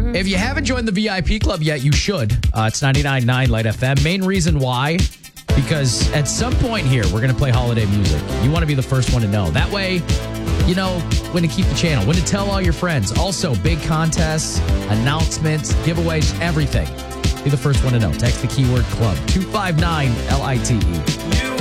If you haven't joined the VIP club yet, you should. It's 99.9 Light FM. Main reason why, because at some point here, we're going to play holiday music. You want to be the first one to know. That way, you know when to keep the channel, when to tell all your friends. Also, big contests, announcements, giveaways, everything. Be the first one to know. Text the keyword club, 259 LITE.